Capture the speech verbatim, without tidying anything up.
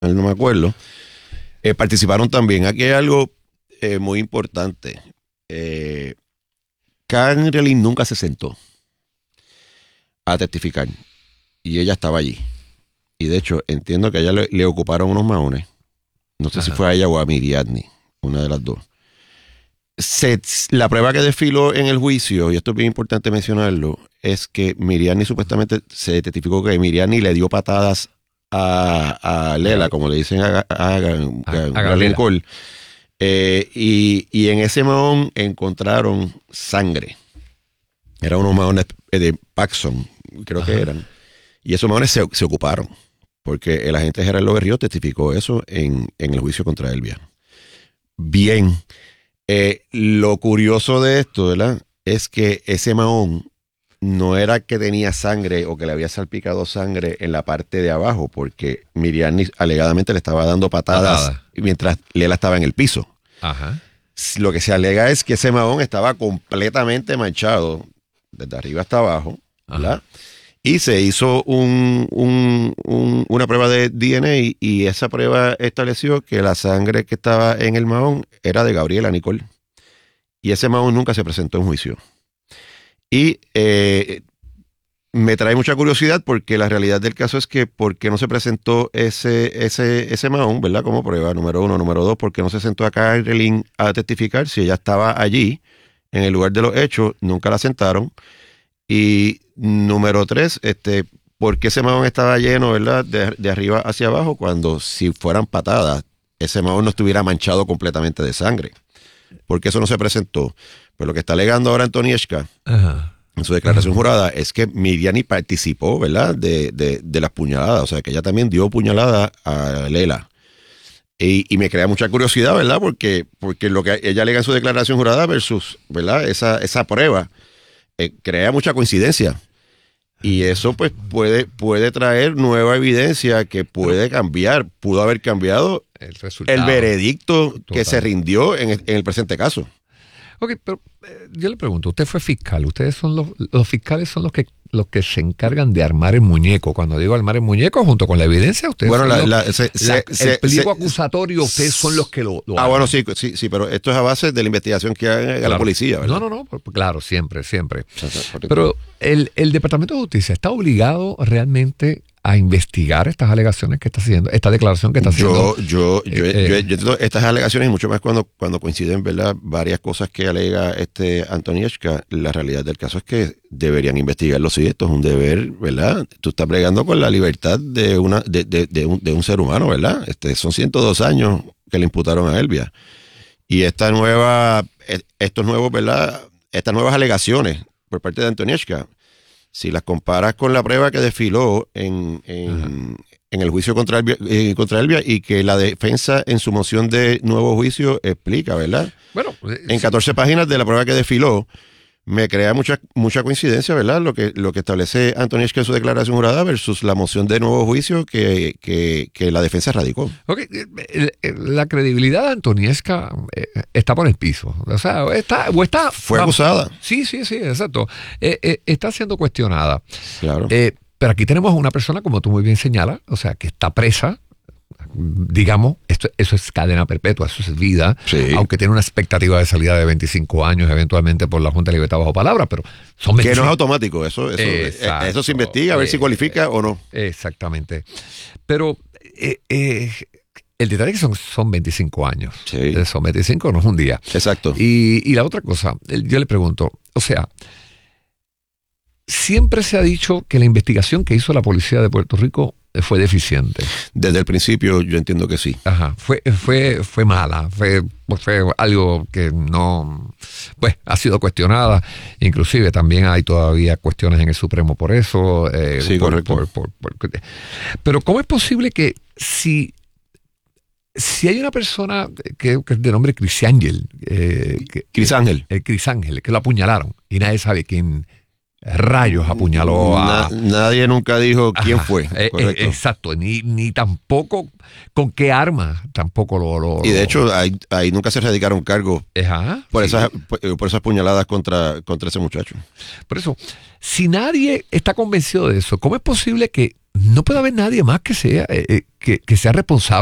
no me acuerdo, eh, participaron también. Aquí hay algo eh, muy importante. Eh, Karen Relin nunca se sentó a testificar y ella estaba allí. Y de hecho, entiendo que a ella le, le ocuparon unos maones. No sé Ajá. si fue a ella o a Miriadni, una de las dos. Se, la prueba que desfiló en el juicio, y esto es bien importante mencionarlo, es que Miriadni supuestamente se testificó que Miriadni le dio patadas a, a Lela, como le dicen a, a, a, a, a Lincoln. Eh, y, y en ese mahón encontraron sangre. Eran unos mahones de Paxson, creo Ajá. que eran. Y esos mahones se, se ocuparon, porque el agente Gerardo Berrío testificó eso en, en el juicio contra Elvia. Bien. Eh, lo curioso de esto, ¿verdad? Es que ese mahón no era que tenía sangre o que le había salpicado sangre en la parte de abajo, porque Miriam alegadamente le estaba dando patadas Patada. mientras Lela estaba en el piso. Ajá. Lo que se alega es que ese mahón estaba completamente manchado desde arriba hasta abajo, ¿verdad? Ajá. Y se hizo un, un, un, una prueba de D N A y esa prueba estableció que la sangre que estaba en el mahón era de Gabriela Nicole. Y ese mahón nunca se presentó en juicio. Y eh, me trae mucha curiosidad porque la realidad del caso es que ¿por qué no se presentó ese, ese, ese mahón, ¿verdad? Como prueba, número uno. Número dos, ¿por qué no se sentó a Karen Relin a testificar si ella estaba allí en el lugar de los hechos? Nunca la sentaron. Y número tres, este, ¿por qué ese mahón estaba lleno, verdad, de, de arriba hacia abajo, cuando si fueran patadas, ese mahón no estuviera manchado completamente de sangre? ¿Por qué eso no se presentó? Pues lo que está alegando ahora Antonieshka en su declaración Ajá. jurada es que Miriam participó, ¿verdad?, de, de, de las puñaladas, o sea, que ella también dio puñalada a Lela. Y, y me crea mucha curiosidad, ¿verdad?, porque, porque lo que ella alega en su declaración jurada versus, ¿verdad?, esa, esa prueba, Eh, crea mucha coincidencia y eso pues puede, puede traer nueva evidencia que puede cambiar, pudo haber cambiado el, resultado. el veredicto Total. que se rindió en el, en el presente caso. Ok, pero eh, yo le pregunto, usted fue fiscal, ustedes son los, los fiscales son los que los que se encargan de armar el muñeco. Cuando digo armar el muñeco, junto con la evidencia, ustedes bueno, son la, los, la, se, la, se, el pliego se, acusatorio, ustedes son los que lo, lo Ah, arman. bueno, sí, sí, sí, pero esto es a base de la investigación que haga claro. la policía, ¿verdad? No, no, no, claro, siempre, siempre. Pero el, el Departamento de Justicia está obligado realmente a investigar estas alegaciones que está haciendo, esta declaración que está haciendo. Yo, yo, yo, eh, yo, yo, yo estas alegaciones, y mucho más cuando, cuando coinciden, ¿verdad?, varias cosas que alega este Antonieshka, la realidad del caso es que deberían investigarlo. Sí, esto es un deber, ¿verdad? Tú estás bregando con la libertad de una de, de, de, un, de un ser humano, ¿verdad? Este, son ciento dos años que le imputaron a Elvia. Y esta nueva, estos nuevos, ¿verdad?, estas nuevas alegaciones por parte de Antonieshka, si las comparas con la prueba que desfiló en, en, en el juicio contra Elvia, eh, contra Elvia y que la defensa en su moción de nuevo juicio explica, ¿verdad? Bueno, en catorce sí. páginas de la prueba que desfiló, me crea mucha mucha coincidencia, ¿verdad? Lo que, lo que establece Antonieshka en su declaración jurada versus la moción de nuevo juicio que, que, que la defensa radicó. Okay. La credibilidad de Antonieshka está por el piso. O sea, está... O está Fue acusada. Sí, sí, sí, exacto. Eh, eh, está siendo cuestionada. Claro. Eh, pero aquí tenemos a una persona, como tú muy bien señalas, o sea, que está presa. Digamos, esto, eso es cadena perpetua, eso es vida, sí. aunque tiene una expectativa de salida de veinticinco años eventualmente por la Junta de Libertad bajo palabra, pero son veinticinco. Que no es automático, eso, eso, Exacto, eso se investiga a ver eh, si cualifica o no. Exactamente. Pero eh, eh, el detalle es que son, son veinticinco años. Sí. Son veinticinco, no es un día. Exacto. Y, y la otra cosa, yo le pregunto, o sea, siempre se ha dicho que la investigación que hizo la policía de Puerto Rico fue deficiente. Desde el principio yo entiendo que sí. Ajá, fue, fue, fue mala, fue, fue algo que no, pues ha sido cuestionada, inclusive también hay todavía cuestiones en el Supremo por eso. Eh, sí, por, correcto. Por, por, por, por, pero ¿cómo es posible que si, si hay una persona que, que es de nombre Chris Ángel, eh, que, Chris Ángel, el Chris Ángel, que lo apuñalaron y nadie sabe quién rayos apuñaló a... Na, nadie nunca dijo quién Ajá, fue. Eh, eh, exacto, ni, ni tampoco con qué arma tampoco lo... lo y de hecho, ahí, ahí nunca se radicaron cargos Ajá, por, sí. esas, por, por esas puñaladas contra, contra ese muchacho. Por eso, si nadie está convencido de eso, ¿cómo es posible que no puede haber nadie más que sea, eh, que, que sea responsable